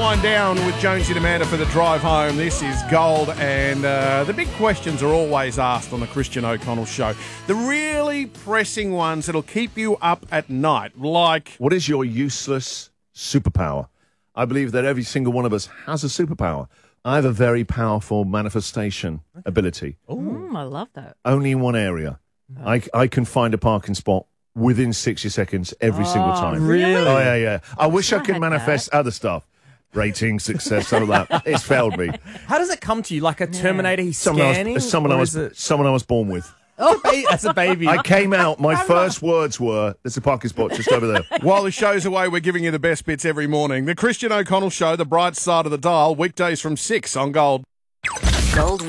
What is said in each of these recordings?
wind down with Jonesy and Amanda for the drive home. This is Gold, and the big questions are always asked on the Christian O'Connell Show. The really pressing ones that'll keep you up at night, like... What is your useless superpower? I believe that every single one of us has a superpower. I have a very powerful manifestation ability. I love that. Only in one area. I can find a parking spot within 60 seconds every single time. Really? Oh, yeah. I wish I could had manifest other stuff. Rating, success, all of that. It's failed me. How does it come to you? Like a Terminator he's scanning? Someone I was born with. As a baby. I came out, my first words were, there's a parking spot just over there. While the show's away, we're giving you the best bits every morning. The Christian O'Connell Show, the bright side of the dial, weekdays from 6 on Gold. Gold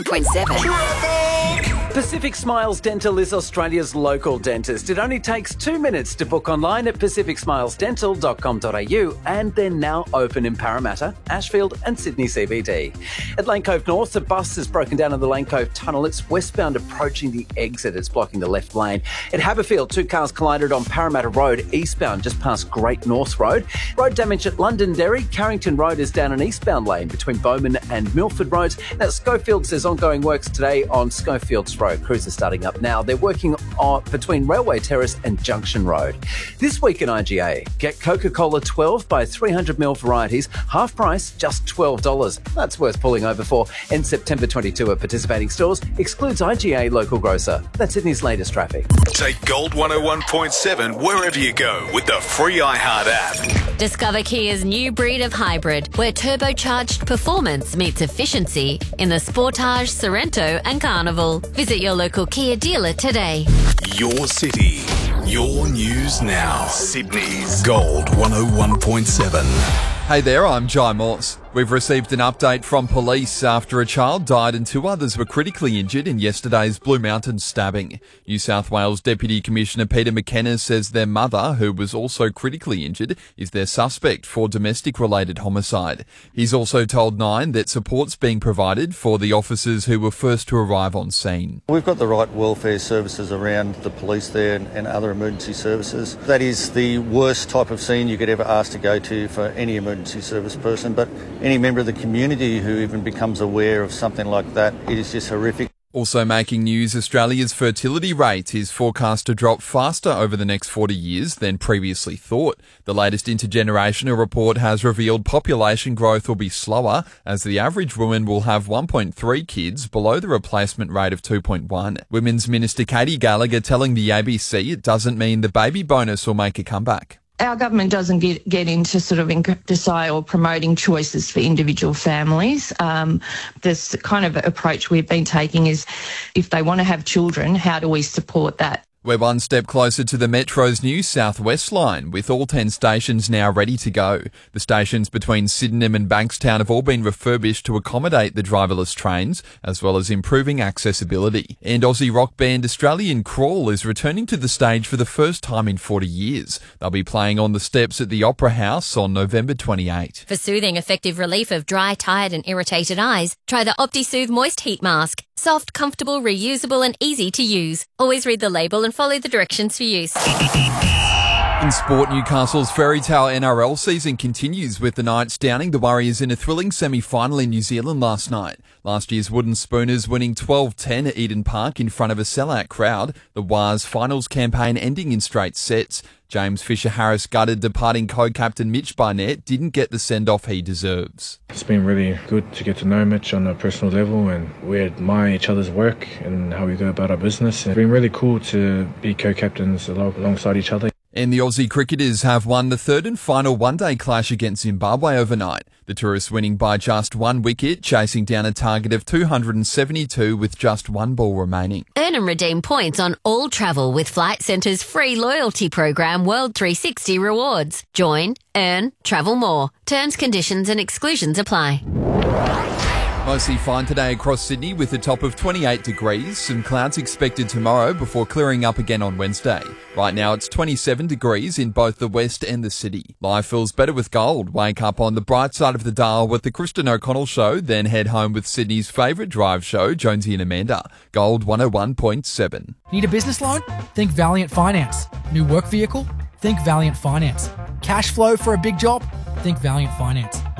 101.7. Pacific Smiles Dental is Australia's local dentist. It only takes 2 minutes to book online at pacificsmilesdental.com.au, and they're now open in Parramatta, Ashfield and Sydney CBD. At Lane Cove North, a bus has broken down in the Lane Cove Tunnel. It's westbound approaching the exit. It's blocking the left lane. At Haberfield, 2 cars collided on Parramatta Road, eastbound, just past Great North Road. Road damage at Londonderry. Carrington Road is down an eastbound lane between Bowman and Milford Roads. Now, Schofield says ongoing works today on Schofield's Road. Crews are starting up now. They're working on between Railway Terrace and Junction Road. This week in IGA, get Coca-Cola 12 by 300ml varieties, half price, just $12. That's worth pulling over for. End September 22 at participating stores. Excludes IGA local grocer. That's Sydney's latest traffic. Take Gold 101.7 wherever you go with the free iHeart app. Discover Kia's new breed of hybrid, where turbocharged performance meets efficiency in the Sportage, Sorrento and Carnival. Visit your local Kia dealer today. Your city, your news now. Sydney's Gold 101.7. Hey there, I'm Jai Morse. We've received an update from police after a child died and 2 others were critically injured in yesterday's Blue Mountain stabbing. New South Wales Deputy Commissioner Peter McKenna says their mother, who was also critically injured, is their suspect for domestic-related homicide. He's also told Nine that support's being provided for the officers who were first to arrive on scene. We've got the right welfare services around the police there and other emergency services. That is the worst type of scene you could ever ask to go to for any emergency service person, but any member of the community who even becomes aware of something like that, it is just horrific. Also making news, Australia's fertility rate is forecast to drop faster over the next 40 years than previously thought. The latest intergenerational report has revealed population growth will be slower, as the average woman will have 1.3 kids, below the replacement rate of 2.1. Women's Minister Katie Gallagher telling the ABC it doesn't mean the baby bonus will make a comeback. Our government doesn't get into sort of decide or promoting choices for individual families. This kind of approach we've been taking is, if they want to have children, how do we support that? We're one step closer to the Metro's new South West line, with all 10 stations now ready to go. The stations between Sydenham and Bankstown have all been refurbished to accommodate the driverless trains, as well as improving accessibility. And Aussie rock band Australian Crawl is returning to the stage for the first time in 40 years. They'll be playing on the steps at the Opera House on November 28. For soothing, effective relief of dry, tired and irritated eyes, try the OptiSoothe Moist Heat Mask. Soft, comfortable, reusable and easy to use. Always read the label and follow the directions for use. In sport, Newcastle's fairy tale NRL season continues, with the Knights downing the Warriors in a thrilling semi-final in New Zealand last night. Last year's Wooden Spooners winning 12-10 at Eden Park in front of a sellout crowd. The Wars finals campaign ending in straight sets. James Fisher-Harris gutted departing co-captain Mitch Barnett didn't get the send-off he deserves. It's been really good to get to know Mitch on a personal level, and we admire each other's work and how we go about our business. It's been really cool to be co-captains alongside each other. And the Aussie cricketers have won the third and final one-day clash against Zimbabwe overnight. The tourists winning by just 1 wicket, chasing down a target of 272 with just 1 ball remaining. Earn and redeem points on all travel with Flight Centre's free loyalty program World 360 Rewards. Join, earn, travel more. Terms, conditions and exclusions apply. Mostly fine today across Sydney with a top of 28 degrees. Some clouds expected tomorrow before clearing up again on Wednesday. Right now it's 27 degrees in both the west and the city. Life feels better with Gold. Wake up on the bright side of the dial with the Christian O'Connell Show, then head home with Sydney's favourite drive show, Jonesy and Amanda. Gold 101.7. Need a business loan? Think Valiant Finance. New work vehicle? Think Valiant Finance. Cash flow for a big job? Think Valiant Finance.